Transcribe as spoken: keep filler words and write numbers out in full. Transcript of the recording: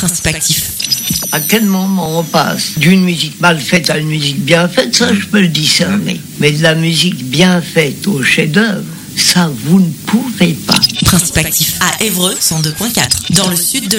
Principe actif. À quel moment on passe d'une musique mal faite à une musique bien faite, ça je peux le discerner. Mais de la musique bien faite au chef-d'œuvre, ça vous ne pouvez pas. Principe actif à Évreux cent deux point quatre, dans le sud de